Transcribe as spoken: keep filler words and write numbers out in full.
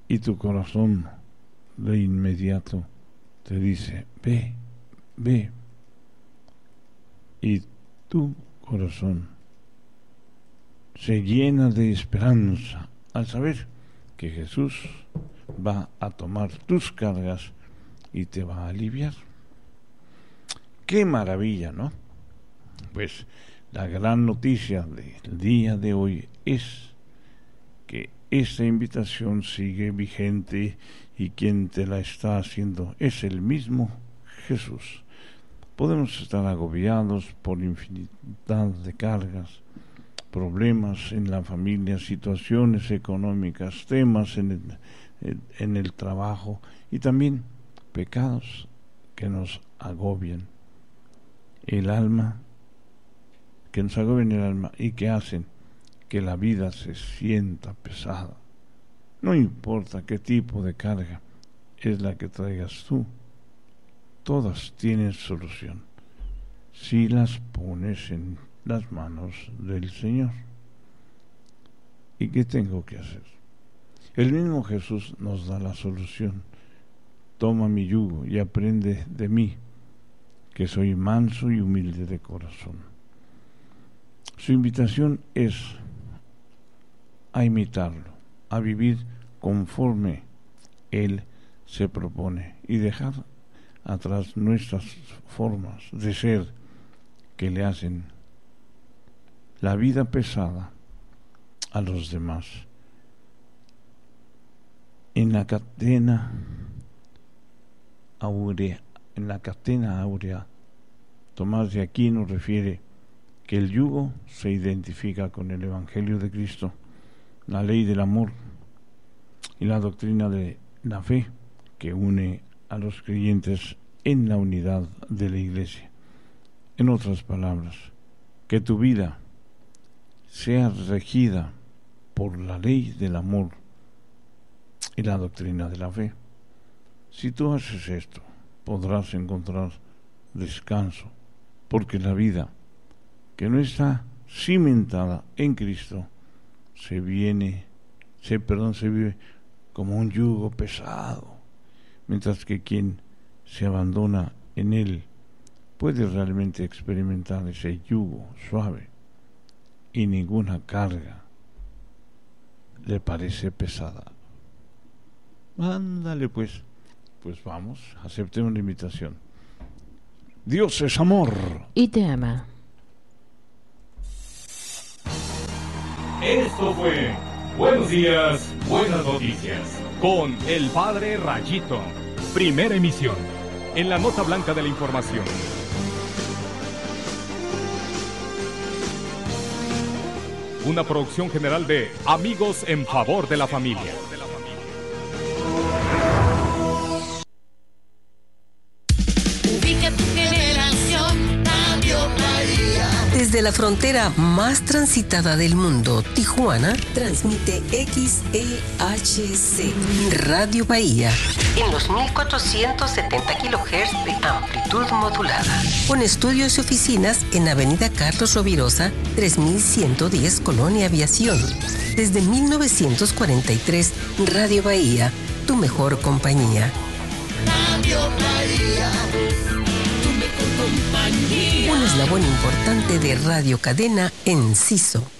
y tu corazón de inmediato te dice, ve, ve. Y tu corazón se llena de esperanza al saber que Jesús va a tomar tus cargas y te va a aliviar. ¡Qué maravilla!, ¿no? Pues la gran noticia del día de hoy es que esta invitación sigue vigente y quien te la está haciendo es el mismo Jesús. Podemos estar agobiados por infinidad de cargas, problemas en la familia, situaciones económicas, temas en el, en el trabajo y también pecados que nos agobian el alma, que nos agobian el alma y que hacen que la vida se sienta pesada. No importa qué tipo de carga es la que traigas tú, todas tienen solución si las pones en las manos del Señor. ¿Y qué tengo que hacer? El mismo Jesús nos da la solución. Toma mi yugo y aprende de mí, que soy manso y humilde de corazón. Su invitación es a imitarlo, a vivir conforme Él se propone y dejar atrás nuestras formas de ser que le hacen la vida pesada a los demás. En la cadena áurea, en la cadena áurea, Tomás de Aquino refiere que el yugo se identifica con el Evangelio de Cristo, la ley del amor y la doctrina de la fe que une a los creyentes en la unidad de la Iglesia. En otras palabras, que tu vida sea regida por la ley del amor y la doctrina de la fe. Si tú haces esto, podrás encontrar descanso, porque la vida que no está cimentada en Cristo se viene, se, perdón, se vive como un yugo pesado, mientras que quien se abandona en Él puede realmente experimentar ese yugo suave y ninguna carga le parece pesada. Ándale pues, pues vamos, aceptemos la invitación. Dios es amor y te ama. Esto fue Buenos Días, Buenas Noticias con el Padre Rayito. Primera emisión, en la nota blanca de la información. Una producción general de Amigos en Favor de la Familia. Ubica tu generación, Radio Bahía. Desde la frontera más transitada del mundo, Tijuana, transmite X E H C, Radio Bahía, en los mil cuatrocientos setenta kilohertz de amplitud modulada, con estudios y oficinas en Avenida Carlos Rovirosa, tres mil ciento diez, Colonia Aviación. Desde mil novecientos cuarenta y tres, Radio Bahía, tu mejor compañía. Radio Bahía, tu mejor compañía. Un eslabón importante de Radio Cadena Enciso.